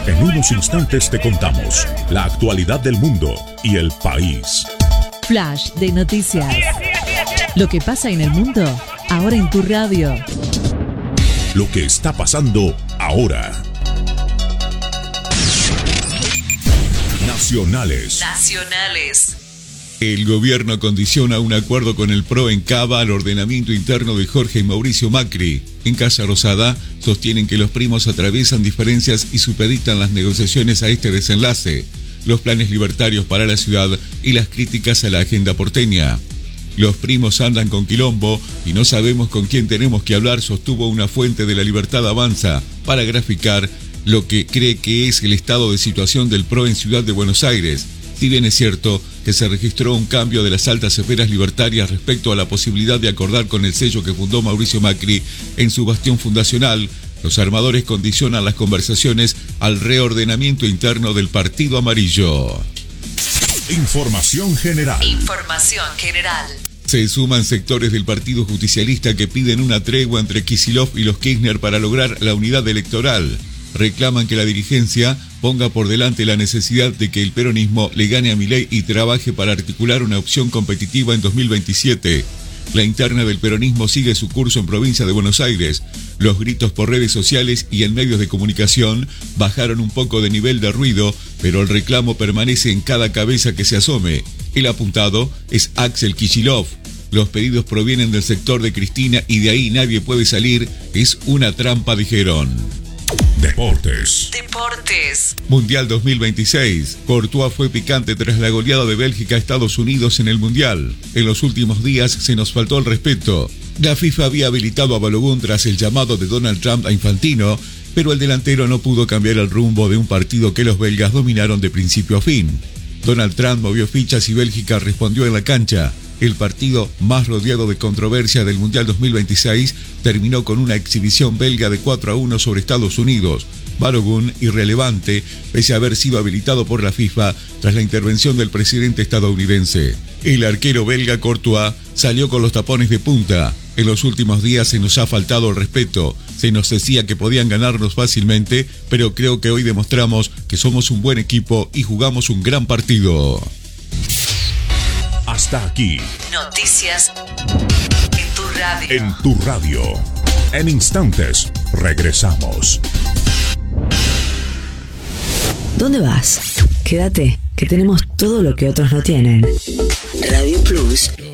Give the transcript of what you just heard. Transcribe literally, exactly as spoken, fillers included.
En unos instantes te contamos la actualidad del mundo y el país. Flash de noticias. Lo que pasa en el mundo, ahora en tu radio. Lo que está pasando ahora. Nacionales. Nacionales. El gobierno condiciona un acuerdo con el P R O en Cava al ordenamiento interno de Jorge y Mauricio Macri. En Casa Rosada sostienen que los primos atraviesan diferencias y supeditan las negociaciones a este desenlace, los planes libertarios para la ciudad y las críticas a la agenda porteña. Los primos andan con quilombo y no sabemos con quién tenemos que hablar, sostuvo una fuente de La Libertad Avanza para graficar lo que cree que es el estado de situación del P R O en Ciudad de Buenos Aires. Si bien es cierto que se registró un cambio de las altas esferas libertarias respecto a la posibilidad de acordar con el sello que fundó Mauricio Macri en su bastión fundacional, los armadores condicionan las conversaciones al reordenamiento interno del Partido Amarillo. Información general. Información general. Se suman sectores del Partido Justicialista que piden una tregua entre Kicillof y los Kirchner para lograr la unidad electoral. Reclaman que la dirigencia ponga por delante la necesidad de que el peronismo le gane a Milei y trabaje para articular una opción competitiva en dos mil veintisiete. La interna del peronismo sigue su curso en provincia de Buenos Aires. Los gritos por redes sociales y en medios de comunicación bajaron un poco de nivel de ruido, pero el reclamo permanece en cada cabeza que se asome. El apuntado es Axel Kicillof. Los pedidos provienen del sector de Cristina y de ahí nadie puede salir. Es una trampa, dijeron. Deportes. Deportes. Mundial dos mil veintiséis. Courtois fue picante tras la goleada de Bélgica a Estados Unidos en el Mundial. En los últimos días se nos faltó el respeto. La FIFA había habilitado a Balogun tras el llamado de Donald Trump a Infantino, pero el delantero no pudo cambiar el rumbo de un partido que los belgas dominaron de principio a fin. Donald Trump movió fichas y Bélgica respondió en la cancha. El partido más rodeado de controversia del Mundial dos mil veintiséis terminó con una exhibición belga de cuatro a uno sobre Estados Unidos. Balogun, irrelevante, pese a haber sido habilitado por la FIFA tras la intervención del presidente estadounidense. El arquero belga Courtois salió con los tapones de punta. En los últimos días se nos ha faltado el respeto. Se nos decía que podían ganarnos fácilmente, pero creo que hoy demostramos que somos un buen equipo y jugamos un gran partido. Hasta aquí. Noticias en tu radio. En tu radio. En instantes, regresamos. ¿Dónde vas? Quédate, que tenemos todo lo que otros no tienen. Radio Plus